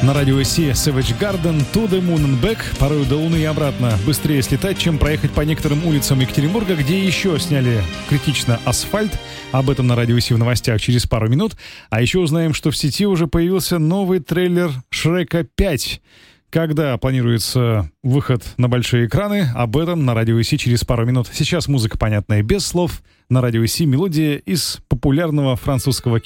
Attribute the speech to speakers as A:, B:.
A: На радио Си Savage Garden, To the Moon and Back, порой до Луны и обратно. Быстрее слетать, чем проехать по некоторым улицам Екатеринбурга, где еще сняли критично асфальт. Об этом на радио Си в новостях через пару минут. А еще узнаем, что в сети уже появился новый трейлер Шрека 5. Когда планируется выход на большие экраны, об этом на радио Си через пару минут. Сейчас музыка, понятная без слов. На радио Си мелодия из популярного французского